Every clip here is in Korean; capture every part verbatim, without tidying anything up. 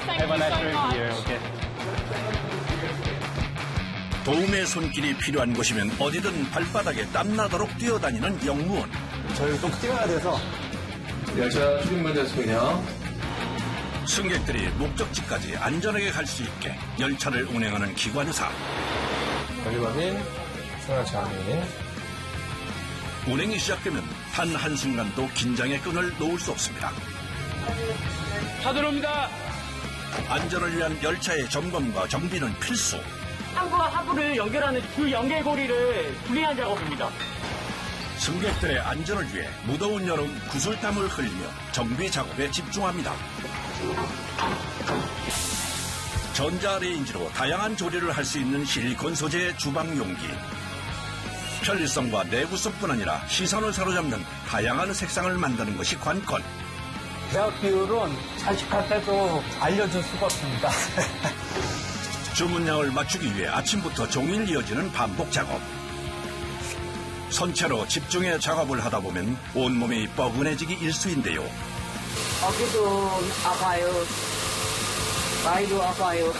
Have a nice trip here. Okay. 도움의 손길이 필요한 곳이면 어디든 발바닥에 땀나도록 뛰어다니는 영무원. 저희 또 뛰어야 돼서. 열차 출입문제소요. 승객들이 목적지까지 안전하게 갈 수 있게 열차를 운행하는 기관사. 관리관인, 승하차인. 운행이 시작되면 단 한순간도 긴장의 끈을 놓을 수 없습니다. 차 들어옵니다. 안전을 위한 열차의 점검과 정비는 필수. 항구와 하부를 연결하는 주 연결고리를 분리한 작업입니다. 승객들의 안전을 위해 무더운 여름 구슬땀을 흘리며 정비 작업에 집중합니다. 전자레인지로 다양한 조리를 할 수 있는 실리콘 소재의 주방 용기. 편리성과 내구성뿐 아니라 시선을 사로잡는 다양한 색상을 만드는 것이 관건. 대학 비율은 자식할 때도 알려줄 수가 없습니다. 주문량을 맞추기 위해 아침부터 종일 이어지는 반복 작업. 선체로 집중해 작업을 하다 보면 온몸이 뻐근해지기 일쑤인데요. 어깨도 아파요. 나이도 아파요.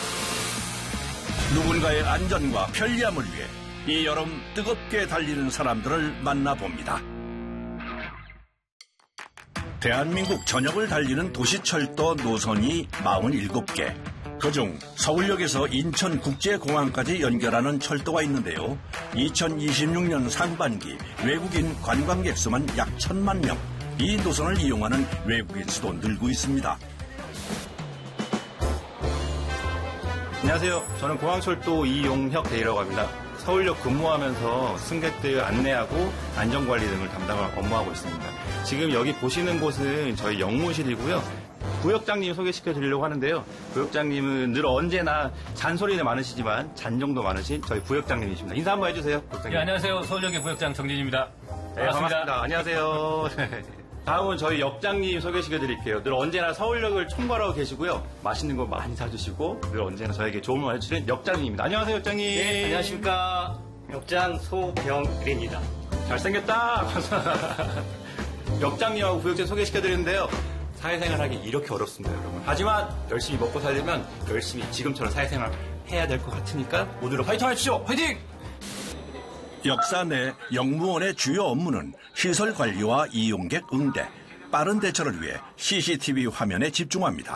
누군가의 안전과 편리함을 위해 이 여름 뜨겁게 달리는 사람들을 만나봅니다. 대한민국 전역을 달리는 도시철도 노선이 사십칠 개. 그중 서울역에서 인천국제공항까지 연결하는 철도가 있는데요. 이천이십육 년 상반기 외국인 관광객 수만 약 천만 명. 이 노선을 이용하는 외국인 수도 늘고 있습니다. 안녕하세요. 저는 공항철도 이용혁 대리라고 합니다. 서울역 근무하면서 승객들 안내하고 안전관리 등을 담당을 업무하고 있습니다. 지금 여기 보시는 곳은 저희 영무실이고요. 부역장님 소개시켜 드리려고 하는데요. 부역장님은 늘 언제나 잔소리는 많으시지만 잔정도 많으신 저희 부역장님이십니다. 인사 한번 해주세요. 부역장님. 네, 안녕하세요. 서울역의 부역장 정진입니다. 네, 반갑습니다. 안녕하세요. 다음은 저희 역장님 소개시켜 드릴게요. 늘 언제나 서울역을 총괄하고 계시고요. 맛있는 거 많이 사주시고 늘 언제나 저에게 좋은 말 해주시는 역장님입니다. 안녕하세요, 역장님. 네, 안녕하십니까. 역장 소병일입니다. 잘생겼다. 역장님하고 부역장 소개시켜 드리는데요. 사회생활하기 이렇게 어렵습니다, 여러분. 하지만 열심히 먹고 살려면 열심히 지금처럼 사회생활 해야 될 것 같으니까 모두를 화이팅 하십시오. 화이팅! 역사 내 영무원의 주요 업무는 시설 관리와 이용객 응대, 빠른 대처를 위해 씨씨티비 화면에 집중합니다.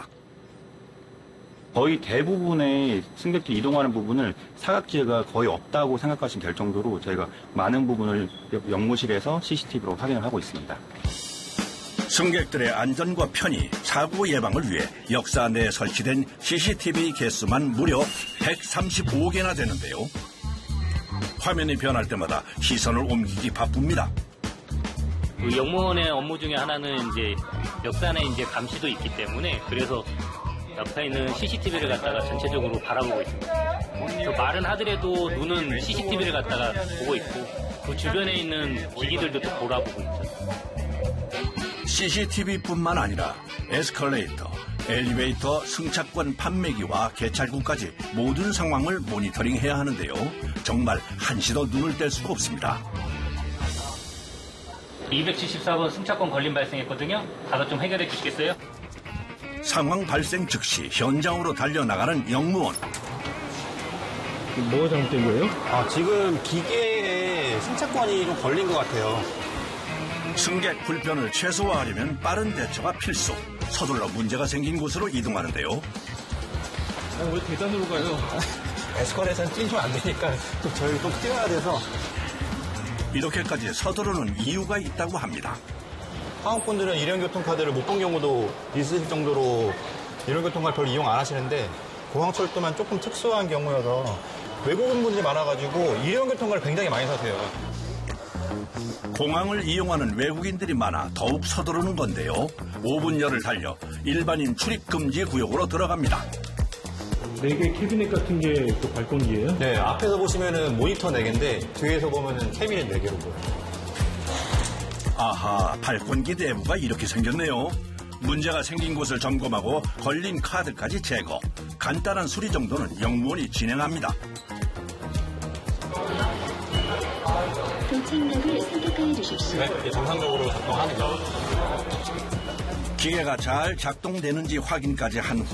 거의 대부분의 승객들이 이동하는 부분을 사각지대가 거의 없다고 생각하시면 될 정도로 저희가 많은 부분을 영무실에서 씨씨티비로 확인을 하고 있습니다. 승객들의 안전과 편의, 사고 예방을 위해 역사 내에 설치된 씨씨티비 개수만 무려 백삼십오 개나 되는데요. 화면이 변할 때마다 시선을 옮기기 바쁩니다. 그 영무원의 업무 중에 하나는 이제 역산의 이제 감시도 있기 때문에 그래서 옆에 있는 씨씨티비를 갖다가 전체적으로 바라보고 있습니다. 그 말은 하더라도 눈은 씨씨티비를 갖다가 보고 있고 그 주변에 있는 기기들도 또 돌아보고 있죠. 씨씨티비뿐만 아니라 에스컬레이터, 엘리베이터, 승차권 판매기와 개찰구까지 모든 상황을 모니터링해야 하는데요. 정말 한시도 눈을 뗄 수가 없습니다. 이백칠십사 번 승차권 걸림 발생했거든요. 가서 좀 해결해 주시겠어요? 상황 발생 즉시 현장으로 달려나가는 영무원. 뭐가 잘못된 거예요? 아, 지금 기계에 승차권이 좀 걸린 것 같아요. 승객 불편을 최소화하려면 빠른 대처가 필수. 서둘러 문제가 생긴 곳으로 이동하는데요. 아, 왜 계단으로 가요? 에스컬레이터는 뛰면 안 되니까 또 저희 또 뛰어야 돼서. 이렇게까지 서두르는 이유가 있다고 합니다. 한국분들은 일회용교통카드를 못 본 경우도 있으실 정도로 일회용교통카드 별로 이용 안 하시는데 공항철도만 조금 특수한 경우여서 외국인분들이 많아가지고 일회용교통카드를 굉장히 많이 사세요. 공항을 이용하는 외국인들이 많아 더욱 서두르는 건데요. 오 분여를 달려 일반인 출입금지 구역으로 들어갑니다. 네 개 캐비넷 같은 게 또 발권기예요? 네, 앞에서 보시면은 모니터 네 개인데 뒤에서 보면은 캐비넷 네 개로 보여요. 아하, 발권기 내부가 이렇게 생겼네요. 문제가 생긴 곳을 점검하고 걸린 카드까지 제거. 간단한 수리 정도는 영무원이 진행합니다. 도착역을 선택하여 주십시오. 네, 정상적으로 작동합니다. 기계가 잘 작동되는지 확인까지 한 후